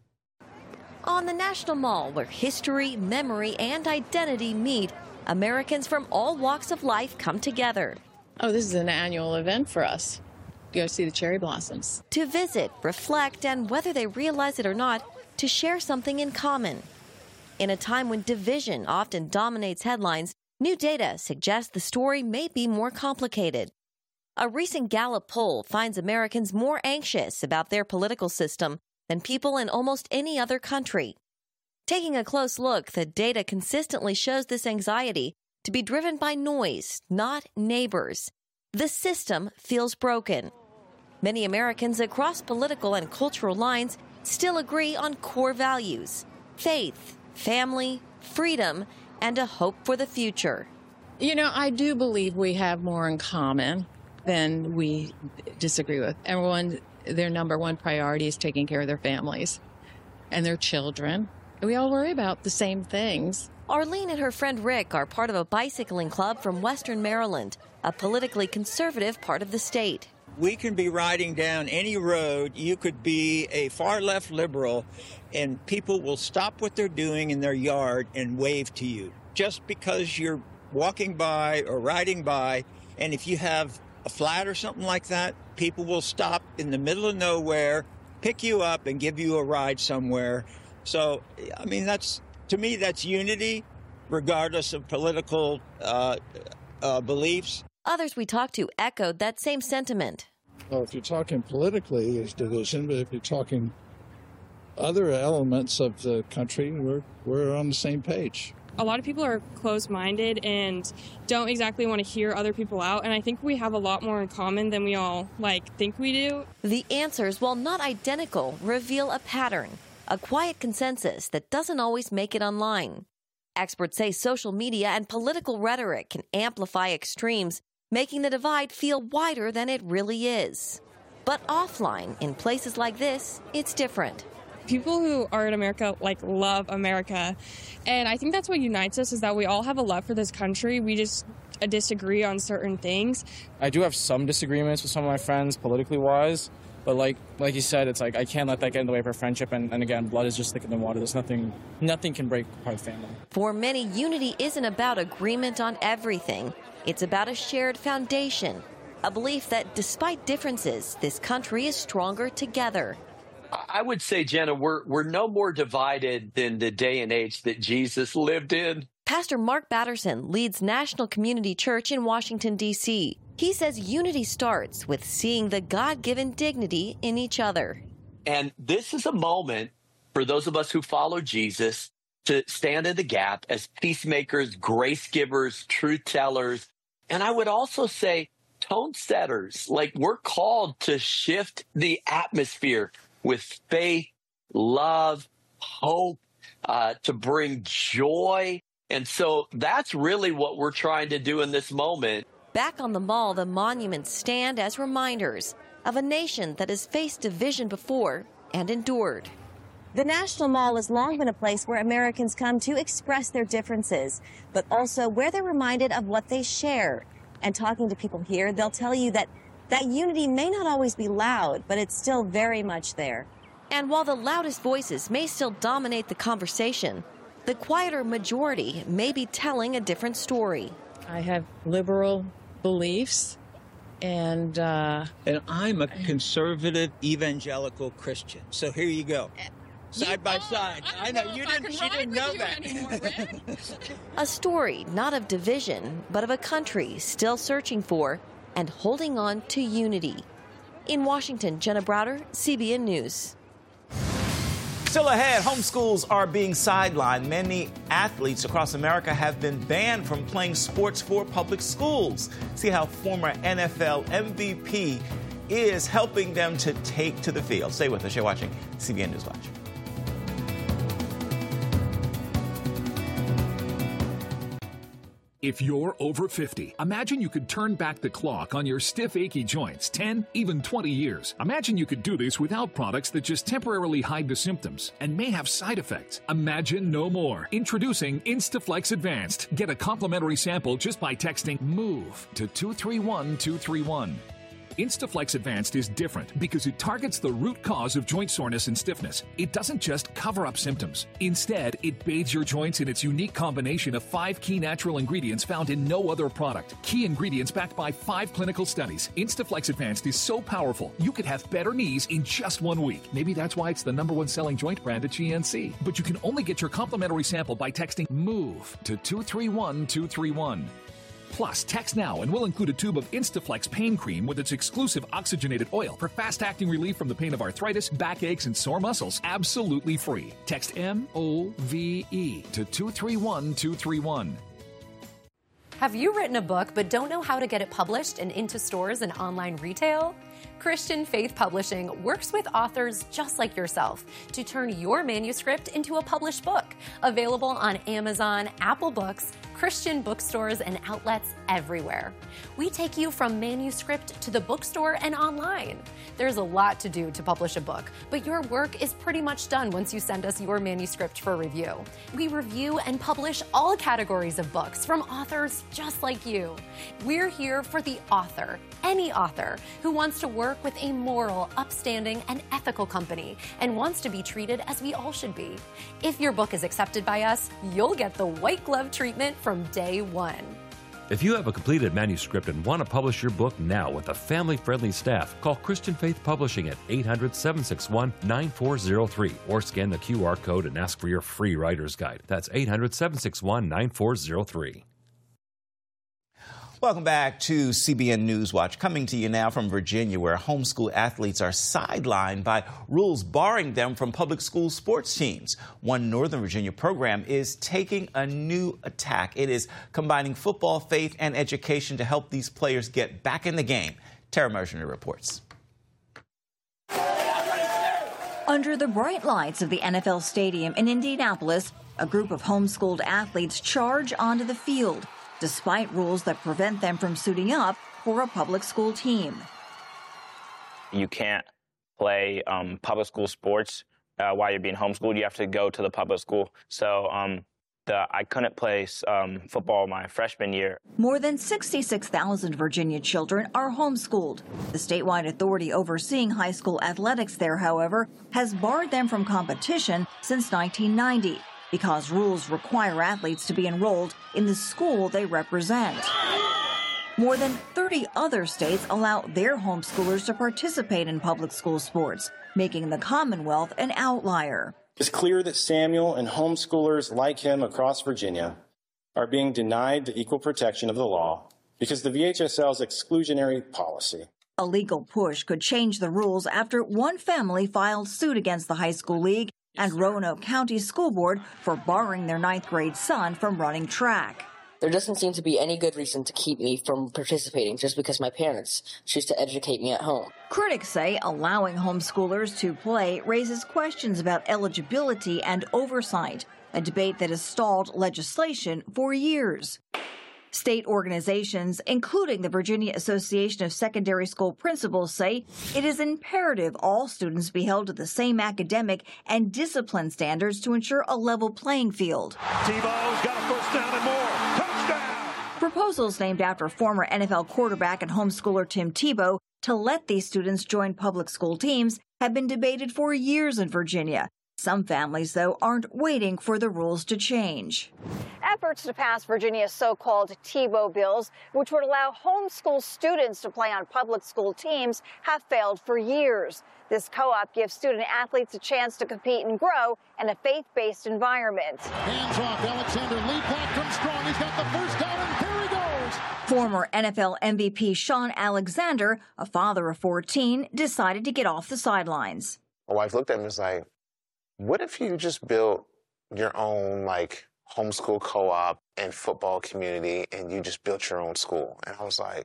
On the National Mall, where history, memory, and identity meet, Americans from all walks of life come together. Oh, this is an annual event for us. Go see the cherry blossoms. To visit, reflect, and whether they realize it or not, to share something in common. In a time when division often dominates headlines, new data suggests the story may be more complicated. A recent Gallup poll finds Americans more anxious about their political system than people in almost any other country. Taking a close look, the data consistently shows this anxiety to be driven by noise, not neighbors. The system feels broken. Many Americans across political and cultural lines still agree on core values: faith, family, freedom, and a hope for the future. You know, I do believe we have more in common than we disagree with. Everyone, their number one priority is taking care of their families and their children. We all worry about the same things. Arlene and her friend Rick are part of a bicycling club from Western Maryland, a politically conservative part of the state. We can be riding down any road. You could be a far-left liberal, and people will stop what they're doing in their yard and wave to you just because you're walking by or riding by. And if you have a flat or something like that, people will stop in the middle of nowhere, pick you up, and give you a ride somewhere. So, I mean, that's, to me, that's unity, regardless of political uh, uh, beliefs. Others we talked to echoed that same sentiment. Well, if you're talking politically, there's division, but if you're talking other elements of the country, we're we're on the same page. A lot of people are closed-minded and don't exactly want to hear other people out, and I think we have a lot more in common than we all like think we do. The answers, while not identical, reveal a pattern, a quiet consensus that doesn't always make it online. Experts say social media and political rhetoric can amplify extremes, making the divide feel wider than it really is. But offline, in places like this, it's different. People who are in America, like, love America. And I think that's what unites us, is that we all have a love for this country. We just uh, disagree on certain things. I do have some disagreements with some of my friends, politically wise. But like like you said, it's like I can't let that get in the way of our friendship. And, and again, blood is just thicker than water. There's nothing, nothing can break apart a family. For many, unity isn't about agreement on everything. It's about a shared foundation, a belief that despite differences, this country is stronger together. I would say, Jenna, we're we're no more divided than the day and age that Jesus lived in. Pastor Mark Batterson leads National Community Church in Washington, D C He says unity starts with seeing the God-given dignity in each other. And this is a moment for those of us who follow Jesus to stand in the gap as peacemakers, grace givers, truth tellers, and I would also say tone setters. Like, we're called to shift the atmosphere with faith, love, hope, uh, to bring joy. And so that's really what we're trying to do in this moment. Back on the Mall, the monuments stand as reminders of a nation that has faced division before and endured. The National Mall has long been a place where Americans come to express their differences, but also where they're reminded of what they share. And talking to people here, they'll tell you that that unity may not always be loud, but it's still very much there. And while the loudest voices may still dominate the conversation, the quieter majority may be telling a different story. I have liberal beliefs, and uh, and I'm a conservative evangelical Christian. So here you go. Side by side. I know you didn't. She didn't know that. A story not of division, but of a country still searching for and holding on to unity. In Washington, Jenna Browder, C B N News. Still ahead, homeschools are being sidelined. Many athletes across America have been banned from playing sports for public schools. See how former N F L M V P is helping them to take to the field. Stay with us. You're watching C B N News Watch. If you're over fifty, imagine you could turn back the clock on your stiff, achy joints ten, even twenty years. Imagine you could do this without products that just temporarily hide the symptoms and may have side effects. Imagine no more. Introducing Instaflex Advanced. Get a complimentary sample just by texting MOVE to two three one two three one. Instaflex Advanced is different because it targets the root cause of joint soreness and stiffness. It doesn't just cover up symptoms. Instead, it bathes your joints in its unique combination of five key natural ingredients found in no other product. Key ingredients backed by five clinical studies. Instaflex Advanced is so powerful, you could have better knees in just one week. Maybe that's why it's the number one selling joint brand at G N C. But you can only get your complimentary sample by texting MOVE to two three one two three one. Plus, text now and we'll include a tube of Instaflex pain cream with its exclusive oxygenated oil for fast-acting relief from the pain of arthritis, backaches, and sore muscles, absolutely free. Text M O V E to two three one two three one. Have you written a book but don't know how to get it published and into stores and online retail? Christian Faith Publishing works with authors just like yourself to turn your manuscript into a published book. Available on Amazon, Apple Books, Christian bookstores, and outlets everywhere. We take you from manuscript to the bookstore and online. There's a lot to do to publish a book, but your work is pretty much done once you send us your manuscript for review. We review and publish all categories of books from authors just like you. We're here for the author, any author, who wants to work with a moral, upstanding, and ethical company and wants to be treated as we all should be. If your book is accepted by us, you'll get the white glove treatment from day one. If you have a completed manuscript and want to publish your book now with a family-friendly staff, call Christian Faith Publishing at eight hundred, seven six one, nine four zero three or scan the Q R code and ask for your free writer's guide. That's eight hundred, seven six one, nine four zero three. Welcome back to C B N News Watch. Coming to you now from Virginia, where homeschool athletes are sidelined by rules barring them from public school sports teams. One Northern Virginia program is taking a new attack. It is combining football, faith, and education to help these players get back in the game. Tara Mershner reports. Under the bright lights of the N F L Stadium in Indianapolis, a group of homeschooled athletes charge onto the field, despite rules that prevent them from suiting up for a public school team. You can't play um, public school sports uh, while you're being homeschooled. You have to go to the public school. So um, the, I couldn't play um, football my freshman year. More than sixty-six thousand Virginia children are homeschooled. The statewide authority overseeing high school athletics there, however, has barred them from competition since nineteen ninety. Because rules require athletes to be enrolled in the school they represent. More than thirty other states allow their homeschoolers to participate in public school sports, making the Commonwealth an outlier. It's clear that Samuel and homeschoolers like him across Virginia are being denied the equal protection of the law because of the V H S L's exclusionary policy. A legal push could change the rules after one family filed suit against the high school league and Roanoke County School Board for barring their ninth grade son from running track. There doesn't seem to be any good reason to keep me from participating just because my parents choose to educate me at home. Critics say allowing homeschoolers to play raises questions about eligibility and oversight, a debate that has stalled legislation for years. State organizations, including the Virginia Association of Secondary School Principals, say it is imperative all students be held to the same academic and discipline standards to ensure a level playing field. Tebow's got a first down and more. Touchdown! Proposals named after former N F L quarterback and homeschooler Tim Tebow to let these students join public school teams have been debated for years in Virginia. Some families, though, aren't waiting for the rules to change. Efforts to pass Virginia's so-called Tebow bills, which would allow homeschool students to play on public school teams, have failed for years. This co-op gives student athletes a chance to compete and grow in a faith-based environment. Hands off, Alexander Leacock from Strong. He's got the first down, and here he goes. Former N F L M V P Sean Alexander, a father of fourteen, decided to get off the sidelines. My wife looked at me and was like, what if you just built your own, like, homeschool co-op and football community and you just built your own school? And I was like,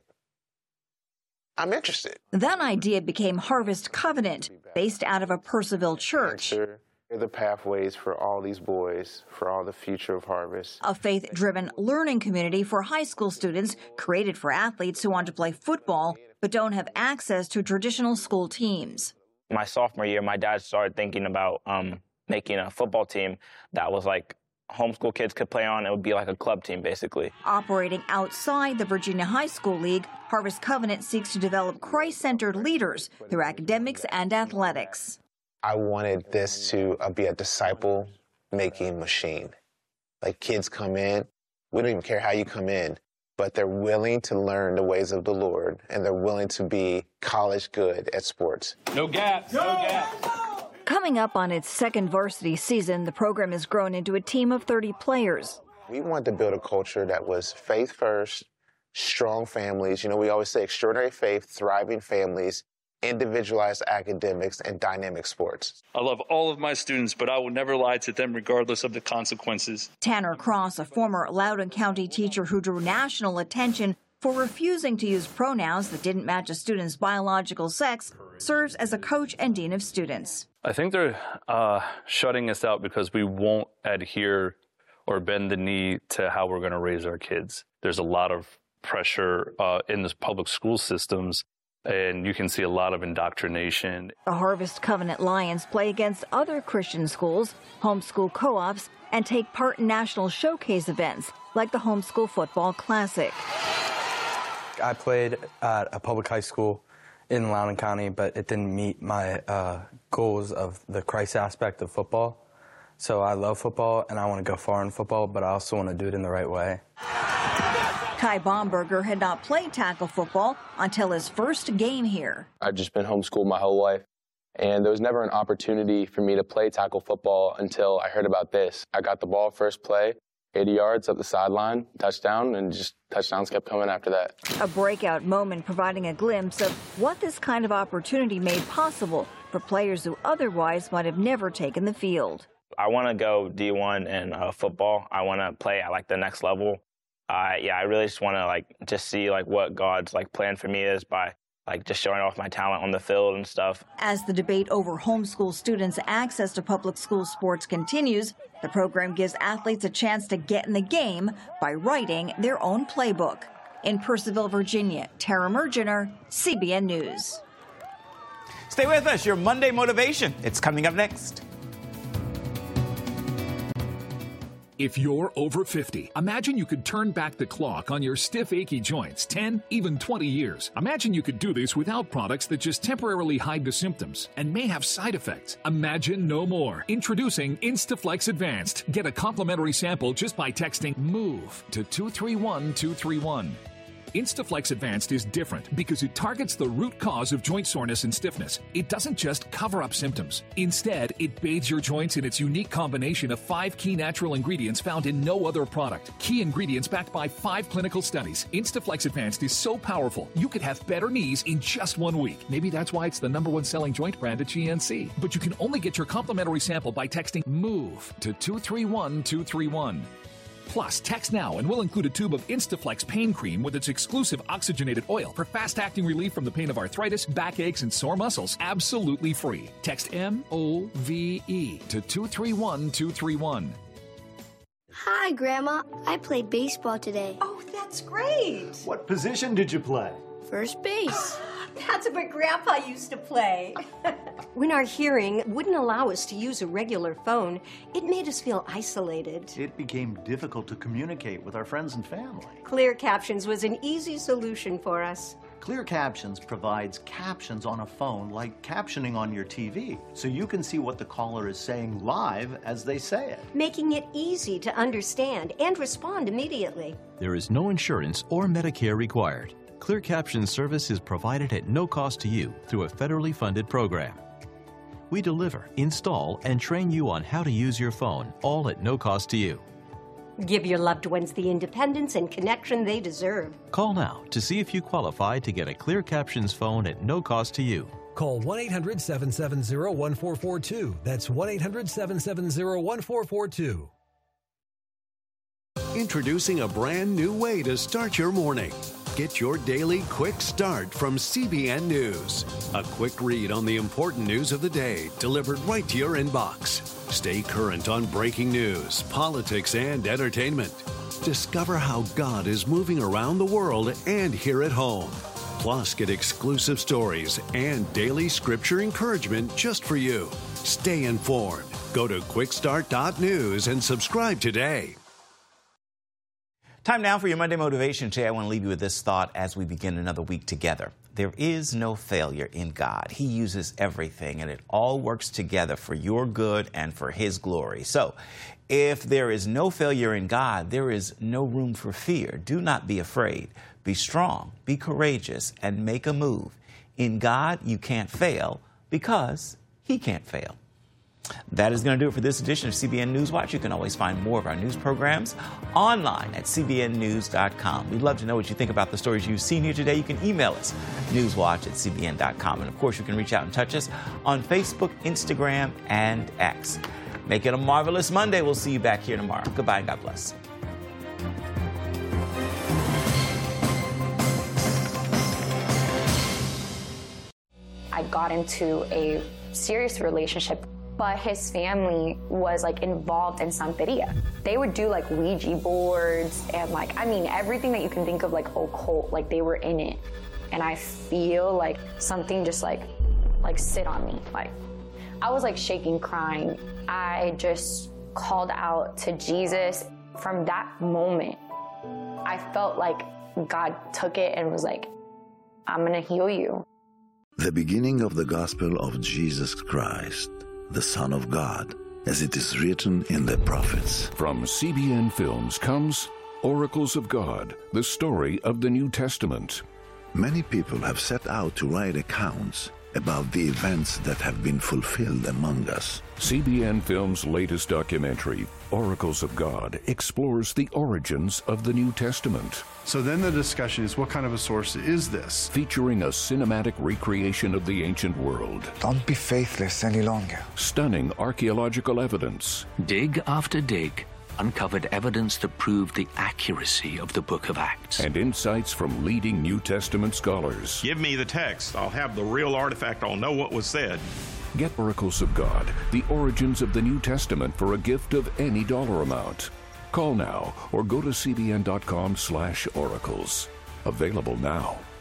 I'm interested. That idea became Harvest Covenant, based out of a Purcellville church. Enter the pathways for all these boys, for all the future of Harvest. A faith-driven learning community for high school students created for athletes who want to play football but don't have access to traditional school teams. My sophomore year, my dad started thinking about um, making a football team that was like homeschool kids could play on. It would be like a club team, basically. Operating outside the Virginia High School League, Harvest Covenant seeks to develop Christ-centered leaders through academics and athletics. I wanted this to uh, be a disciple-making machine. Like, kids come in, we don't even care how you come in, but they're willing to learn the ways of the Lord, and they're willing to be college good at sports. No gaps, no gaps. Coming up on its second varsity season, the program has grown into a team of thirty players. We wanted to build a culture that was faith first, strong families. You know, we always say extraordinary faith, thriving families, individualized academics, and dynamic sports. I love all of my students, but I will never lie to them regardless of the consequences. Tanner Cross, a former Loudoun County teacher who drew national attention for refusing to use pronouns that didn't match a student's biological sex, serves as a coach and dean of students. I think they're uh, shutting us out because we won't adhere or bend the knee to how we're going to raise our kids. There's a lot of pressure uh, in the public school systems, and you can see a lot of indoctrination. The Harvest Covenant Lions play against other Christian schools, homeschool co-ops, and take part in national showcase events like the Homeschool Football Classic. I played at a public high school in Loudoun County, but it didn't meet my uh, goals of the Christ aspect of football. So I love football, and I want to go far in football, but I also want to do it in the right way. Kai Baumberger had not played tackle football until his first game here. I've just been homeschooled my whole life, and there was never an opportunity for me to play tackle football until I heard about this. I got the ball first play, eighty yards up the sideline, touchdown, and just touchdowns kept coming after that. A breakout moment providing a glimpse of what this kind of opportunity made possible for players who otherwise might have never taken the field. I want to go D one in uh, football. I want to play at like the next level. Uh, yeah, I really just want to like just see like what God's like plan for me is by like just showing off my talent on the field and stuff. As the debate over homeschool students' access to public school sports continues, the program gives athletes a chance to get in the game by writing their own playbook. In Purcellville, Virginia, Tara Mergener, C B N News. Stay with us, your Monday Motivation. It's coming up next. If you're over fifty, imagine you could turn back the clock on your stiff, achy joints ten, even twenty years. Imagine you could do this without products that just temporarily hide the symptoms and may have side effects. Imagine no more. Introducing Instaflex Advanced. Get a complimentary sample just by texting MOVE to two three one two three one. Instaflex Advanced is different because it targets the root cause of joint soreness and stiffness. It doesn't just cover up symptoms. Instead, it bathes your joints in its unique combination of five key natural ingredients found in no other product. Key ingredients backed by five clinical studies. Instaflex Advanced is so powerful, you could have better knees in just one week. Maybe that's why it's the number one selling joint brand at G N C. But you can only get your complimentary sample by texting MOVE to two three one two three one. Plus, text now and we'll include a tube of Instaflex pain cream with its exclusive oxygenated oil for fast-acting relief from the pain of arthritis, backaches, and sore muscles, absolutely free. Text M O V E to two three one two three one. Hi, Grandma. I played baseball today. Oh, that's great. What position did you play? First base. That's what Grandpa used to play. When our hearing wouldn't allow us to use a regular phone, it made us feel isolated. It became difficult to communicate with our friends and family. Clear Captions was an easy solution for us. Clear Captions provides captions on a phone like captioning on your T V, so you can see what the caller is saying live as they say it, making it easy to understand and respond immediately. There is no insurance or Medicare required. Clear Captions service is provided at no cost to you through a federally funded program. We deliver, install, and train you on how to use your phone, all at no cost to you. Give your loved ones the independence and connection they deserve. Call now to see if you qualify to get a Clear Captions phone at no cost to you. Call one eight hundred seven seven zero one four four two. That's one eight hundred seven seven zero one four four two. Introducing a brand new way to start your morning. Get your daily quick start from C B N News. A quick read on the important news of the day delivered right to your inbox. Stay current on breaking news, politics, and entertainment. Discover how God is moving around the world and here at home. Plus, get exclusive stories and daily scripture encouragement just for you. Stay informed. Go to quick start dot news and subscribe today. Time now for your Monday Motivation. Today I want to leave you with this thought as we begin another week together. There is no failure in God. He uses everything, and it all works together for your good and for His glory. So, if there is no failure in God, there is no room for fear. Do not be afraid. Be strong, be courageous, and make a move. In God, you can't fail because He can't fail. That is going to do it for this edition of C B N News Watch. You can always find more of our news programs online at c b n news dot com. We'd love to know what you think about the stories you've seen here today. You can email us, newswatch at c b n dot com. And, of course, you can reach out and touch us on Facebook, Instagram, and X. Make it a marvelous Monday. We'll see you back here tomorrow. Goodbye and God bless. I got into a serious relationship, but his family was like involved in Santeria. They would do like Ouija boards and like, I mean, everything that you can think of like occult, like they were in it. And I feel like something just like, like sit on me. Like I was like shaking, crying. I just called out to Jesus. From that moment, I felt like God took it and was like, I'm gonna heal you. The beginning of the gospel of Jesus Christ, the Son of God, as it is written in the prophets. From C B N Films comes Oracles of God, the story of the New Testament. Many people have set out to write accounts about the events that have been fulfilled among us. C B N Films' latest documentary, Oracles of God, explores the origins of the New Testament. So then the discussion is, what kind of a source is this? Featuring a cinematic recreation of the ancient world. Don't be faithless any longer. Stunning archaeological evidence. Dig after dig uncovered evidence that proved the accuracy of the Book of Acts. And insights from leading New Testament scholars. Give me the text. I'll have the real artifact. I'll know what was said. Get Oracles of God, the origins of the New Testament for a gift of any dollar amount. Call now or go to cbn.com slash oracles. Available now.